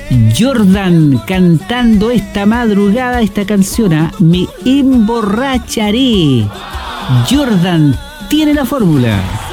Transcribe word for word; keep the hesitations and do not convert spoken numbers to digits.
Jordan cantando esta madrugada esta canción, ¿eh? Me emborracharé. Jordan tiene la fórmula.